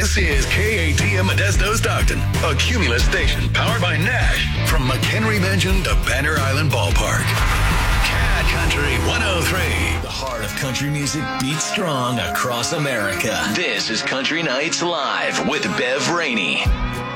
This is KATM Modesto Stockton, a Cumulus station powered by Nash from McHenry Mansion to Banner Island Ballpark. Cat Country 103. The heart of country music beats strong across America. This is Country Nights Live with Bev Rainey.